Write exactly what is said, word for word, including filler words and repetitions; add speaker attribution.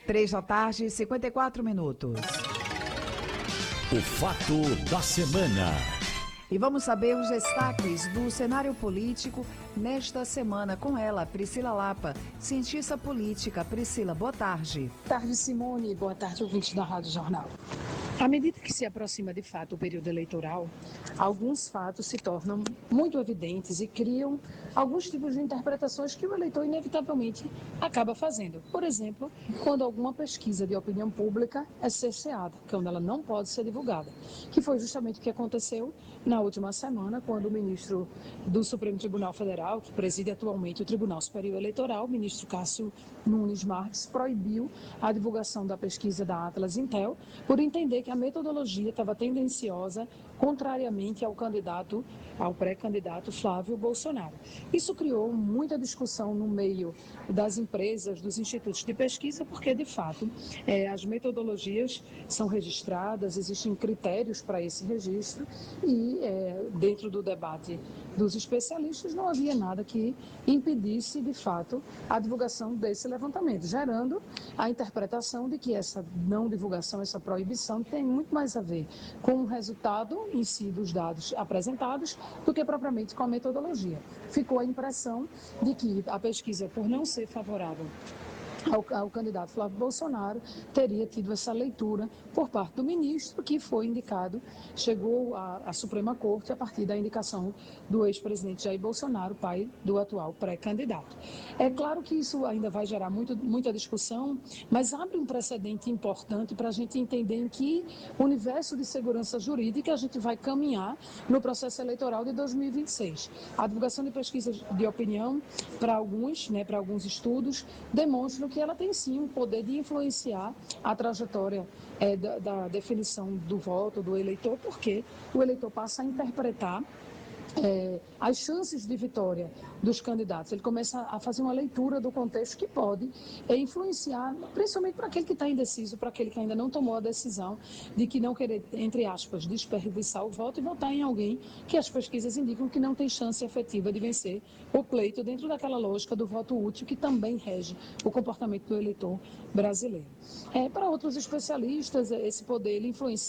Speaker 1: Três da tarde, cinquenta e quatro minutos.
Speaker 2: O fato da semana.
Speaker 1: E vamos saber os destaques do cenário político nesta semana com ela, Priscila Lapa, cientista política. Priscila, boa tarde.
Speaker 3: Boa tarde, Simone. Boa tarde, ouvintes da Rádio Jornal. À medida que se aproxima de fato o período eleitoral, alguns fatos se tornam muito evidentes e criam alguns tipos de interpretações que o eleitor inevitavelmente acaba fazendo. Por exemplo, quando alguma pesquisa de opinião pública é cerceada, quando ela não pode ser divulgada, que foi justamente o que aconteceu na última semana, quando o ministro do Supremo Tribunal Federal, que preside atualmente o Tribunal Superior Eleitoral, o ministro Cássio Nunes Marques, proibiu a divulgação da pesquisa da Atlas Intel por entender que a metodologia estava tendenciosa, contrariamente ao candidato, ao pré-candidato Flávio Bolsonaro. Isso criou muita discussão no meio das empresas, dos institutos de pesquisa, porque, de fato, eh, as metodologias são registradas, existem critérios para esse registro e, eh, dentro do debate dos especialistas, não havia nada que impedisse, de fato, a divulgação desse levantamento, gerando a interpretação de que essa não divulgação, essa proibição, tem muito mais a ver com o resultado em si dos dados apresentados do que propriamente com a metodologia. Ficou a impressão de que a pesquisa, por não ser favorável Ao, ao candidato Flávio Bolsonaro, teria tido essa leitura por parte do ministro, que foi indicado, chegou à, à Suprema Corte a partir da indicação do ex-presidente Jair Bolsonaro, pai do atual pré-candidato. É claro que isso ainda vai gerar muito, muita discussão, mas abre um precedente importante para a gente entender em que universo de segurança jurídica a gente vai caminhar no processo eleitoral de dois mil e vinte e seis. A divulgação de pesquisas de opinião, para alguns, né, para alguns estudos, demonstram que que ela tem sim o poder de influenciar a trajetória é, da, da definição do voto do eleitor, porque o eleitor passa a interpretar É, as chances de vitória dos candidatos. Ele começa a fazer uma leitura do contexto que pode é, influenciar, principalmente para aquele que está indeciso, para aquele que ainda não tomou a decisão de que não querer, entre aspas, desperdiçar o voto e votar em alguém que as pesquisas indicam que não tem chance efetiva de vencer o pleito dentro daquela lógica do voto útil que também rege o comportamento do eleitor brasileiro. É, para outros especialistas, esse poder ele influencia